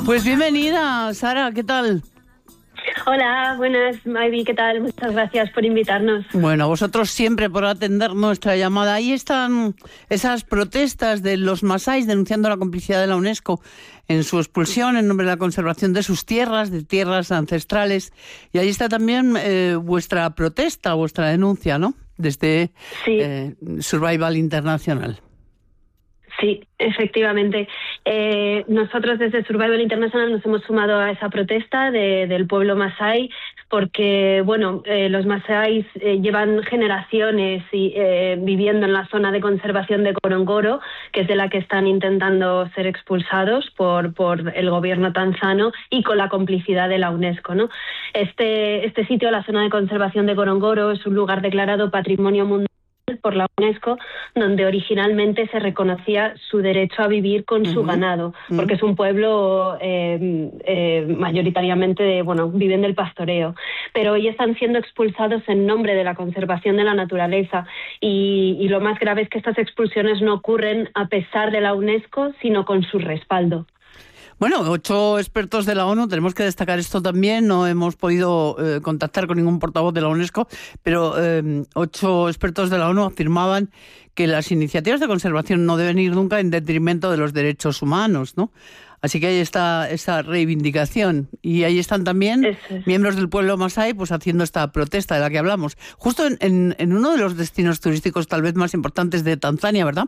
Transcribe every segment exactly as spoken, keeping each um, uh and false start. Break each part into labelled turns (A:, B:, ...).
A: Pues bienvenida, Sara, ¿qué tal?
B: Hola, buenas, Maybi, ¿qué tal? Muchas gracias por invitarnos.
A: Bueno, a vosotros siempre por atender nuestra llamada. Ahí están esas protestas de los masáis denunciando la complicidad de la UNESCO en su expulsión en nombre de la conservación de sus tierras, de tierras ancestrales. Y ahí está también eh, vuestra protesta, vuestra denuncia, ¿no? Desde
B: sí.
A: eh, Survival International.
B: Sí, efectivamente. Eh, nosotros desde Survival International nos hemos sumado a esa protesta de, del pueblo masái porque, bueno, eh, los masáis eh, llevan generaciones y, eh, viviendo en la zona de conservación de Ngorongoro, que es de la que están intentando ser expulsados por, por el gobierno tanzano y con la complicidad de la UNESCO, ¿no? Este, este sitio, la zona de conservación de Ngorongoro, es un lugar declarado Patrimonio Mundial por la UNESCO, donde originalmente se reconocía su derecho a vivir con uh-huh. su ganado, porque uh-huh. es un pueblo eh, eh, mayoritariamente, de, bueno, viven del pastoreo, pero hoy están siendo expulsados en nombre de la conservación de la naturaleza y, y lo más grave es que estas expulsiones no ocurren a pesar de la UNESCO, sino con su respaldo.
A: Bueno, ocho expertos de la ONU, tenemos que destacar esto también, no hemos podido eh, contactar con ningún portavoz de la UNESCO, pero eh, ocho expertos de la ONU afirmaban que las iniciativas de conservación no deben ir nunca en detrimento de los derechos humanos, ¿no? Así que ahí está esa reivindicación. Y ahí están también es. miembros del pueblo masái pues haciendo esta protesta de la que hablamos. Justo en, en, en uno de los destinos turísticos tal vez más importantes de Tanzania, ¿verdad?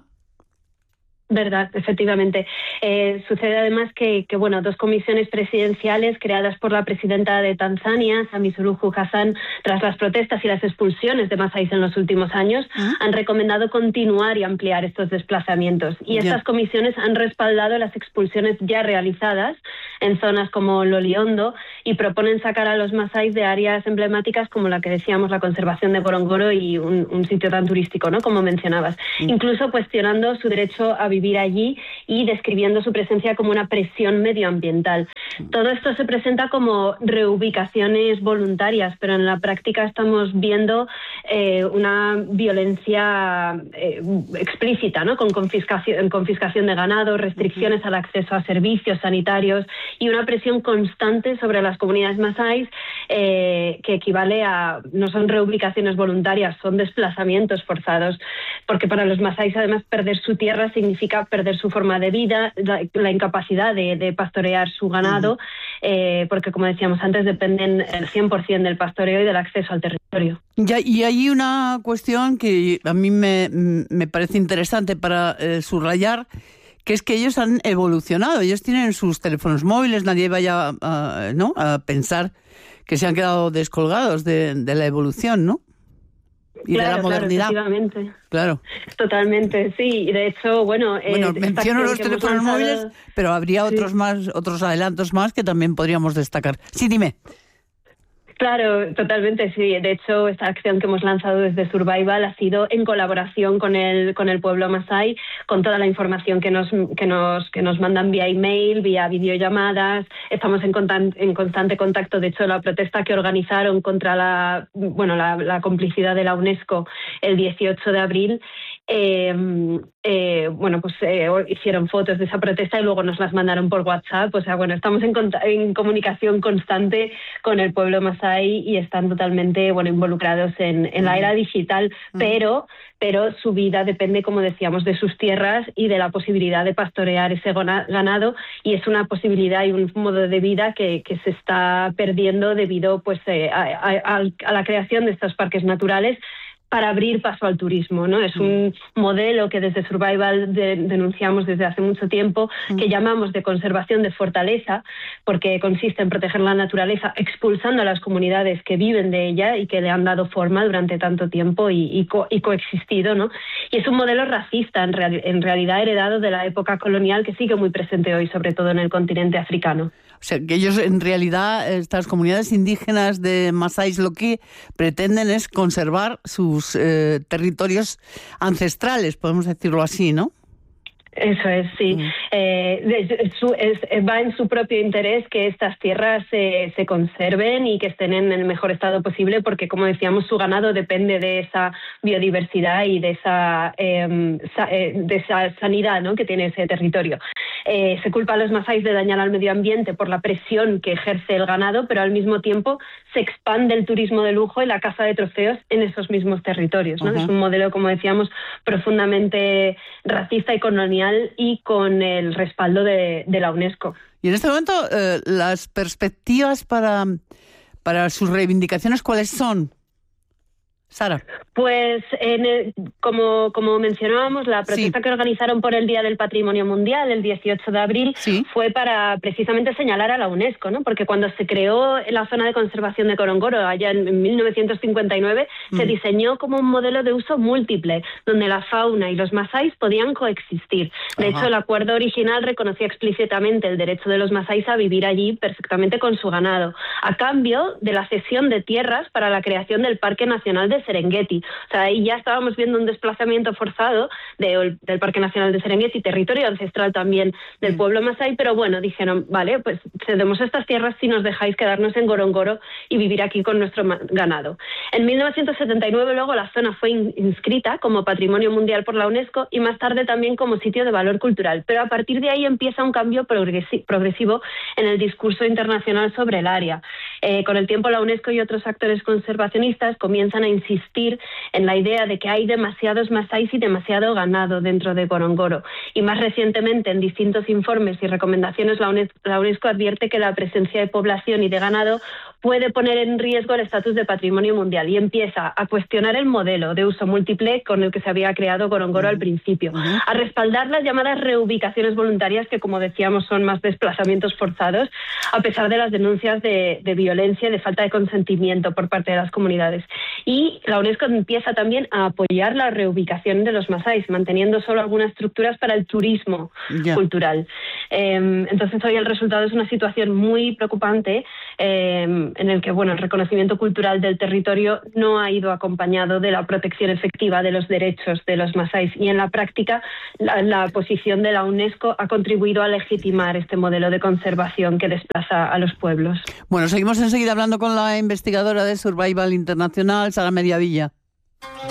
B: Verdad, efectivamente. Eh, sucede además que, que, bueno, dos comisiones presidenciales creadas por la presidenta de Tanzania, Samia Suluhu Hassan, tras las protestas y las expulsiones de masáis en los últimos años, ¿Ah? han recomendado continuar y ampliar estos desplazamientos. Y estas yeah. comisiones han respaldado las expulsiones ya realizadas en zonas como Loliondo y proponen sacar a los masáis de áreas emblemáticas como la que decíamos, la conservación de Ngorongoro y un, un sitio tan turístico, ¿no? Como mencionabas. Mm. Incluso cuestionando su derecho a vivir vivir allí y describiendo su presencia como una presión medioambiental. Todo esto se presenta como reubicaciones voluntarias, pero en la práctica estamos viendo eh, una violencia eh, explícita, ¿no? Con confiscación, confiscación de ganado, restricciones al acceso a servicios sanitarios y una presión constante sobre las comunidades masáis eh, que equivale a, no son reubicaciones voluntarias, son desplazamientos forzados, porque para los masáis además perder su tierra significa perder su forma de vida, la, la incapacidad de, de pastorear su ganado, uh-huh. eh, porque como decíamos antes dependen el cien por ciento del pastoreo y del acceso al territorio.
A: Ya, y hay una cuestión que a mí me, me parece interesante para eh, subrayar, que es que ellos han evolucionado, ellos tienen sus teléfonos móviles, nadie vaya a, ¿no? a pensar que se han quedado descolgados de, de la evolución, ¿no? Y
B: claro,
A: de la modernidad.
B: Claro, efectivamente.
A: Claro.
B: Totalmente, sí. Y de hecho, bueno...
A: Bueno,
B: eh,
A: menciono los teléfonos
B: lanzado...
A: móviles, pero habría sí. otros más, otros adelantos más que también podríamos destacar. Sí, dime.
B: Claro, totalmente, sí. De hecho, esta acción que hemos lanzado desde Survival ha sido en colaboración con el con el pueblo masái, con toda la información que nos que nos que nos mandan vía email, vía videollamadas. Estamos en, contan, en constante contacto. De hecho, la protesta que organizaron contra la bueno la, la complicidad de la UNESCO el dieciocho de abril. Eh, eh, bueno, pues eh, hicieron fotos de esa protesta y luego nos las mandaron por WhatsApp. O sea, bueno, estamos en, en comunicación constante con el pueblo masái y están totalmente, bueno, involucrados en, en la era digital, mm. pero, pero su vida depende, como decíamos, de sus tierras y de la posibilidad de pastorear ese ganado, y es una posibilidad y un modo de vida que, que se está perdiendo debido pues eh, a, a, a la creación de estos parques naturales para abrir paso al turismo, ¿no? Es un modelo que desde Survival de, denunciamos desde hace mucho tiempo, que llamamos de conservación de fortaleza, porque consiste en proteger la naturaleza expulsando a las comunidades que viven de ella y que le han dado forma durante tanto tiempo y, y, co, y coexistido, ¿no? Y es un modelo racista, en, real, en realidad heredado de la época colonial, que sigue muy presente hoy, sobre todo en el continente africano.
A: O sea, que ellos en realidad, estas comunidades indígenas de masáis, lo que pretenden es conservar sus eh, territorios ancestrales, podemos decirlo así, ¿no?
B: Eso es, sí. Mm. Eh, es, su, es, va en su propio interés que estas tierras eh, se conserven y que estén en el mejor estado posible, porque, como decíamos, su ganado depende de esa biodiversidad y de esa, eh, sa, eh, de esa sanidad, ¿no?, que tiene ese territorio. Eh, se culpa a los masáis de dañar al medio ambiente por la presión que ejerce el ganado, pero al mismo tiempo se expande el turismo de lujo y la caza de trofeos en esos mismos territorios, ¿no? Uh-huh. Es un modelo, como decíamos, profundamente racista y colonial y con el respaldo de, de la UNESCO.
A: Y en este momento, eh, las perspectivas para, para sus reivindicaciones, ¿cuáles son, Sara?
B: Pues, en el, como, como mencionábamos, la protesta sí. que organizaron por el Día del Patrimonio Mundial, el dieciocho de abril, sí. fue para precisamente señalar a la UNESCO, ¿no? Porque cuando se creó la zona de conservación de Ngorongoro, allá en mil novecientos cincuenta y nueve, mm. se diseñó como un modelo de uso múltiple, donde la fauna y los masáis podían coexistir. De Ajá. hecho, el acuerdo original reconocía explícitamente el derecho de los masáis a vivir allí perfectamente con su ganado, a cambio de la cesión de tierras para la creación del Parque Nacional de Serengeti. O sea, ahí ya estábamos viendo un desplazamiento forzado de, del Parque Nacional de Serengeti, territorio ancestral también del pueblo masái, pero bueno, dijeron, vale, pues cedemos estas tierras si nos dejáis quedarnos en Ngorongoro y vivir aquí con nuestro ganado. En mil novecientos setenta y nueve luego la zona fue in- inscrita como Patrimonio Mundial por la UNESCO y más tarde también como sitio de valor cultural, pero a partir de ahí empieza un cambio progresi- progresivo en el discurso internacional sobre el área. Eh, con el tiempo la UNESCO y otros actores conservacionistas comienzan a insistir en la idea de que hay demasiados masáis y demasiado ganado dentro de Ngorongoro. Y más recientemente, en distintos informes y recomendaciones, la UNESCO, la UNESCO advierte que la presencia de población y de ganado puede poner en riesgo el estatus de patrimonio mundial y empieza a cuestionar el modelo de uso múltiple con el que se había creado Ngorongoro uh-huh. al principio, uh-huh. a respaldar las llamadas reubicaciones voluntarias, que, como decíamos, son más desplazamientos forzados, a pesar de las denuncias de, de violencia y de falta de consentimiento por parte de las comunidades. Y la UNESCO empieza también a apoyar la reubicación de los masáis, manteniendo solo algunas estructuras para el turismo yeah. cultural. Eh, entonces, hoy el resultado es una situación muy preocupante, eh, en el que, bueno, el reconocimiento cultural del territorio no ha ido acompañado de la protección efectiva de los derechos de los masáis, y en la práctica la, la posición de la UNESCO ha contribuido a legitimar este modelo de conservación que desplaza a los pueblos.
A: Bueno, seguimos enseguida hablando con la investigadora de Survival Internacional, Sara Mediavilla.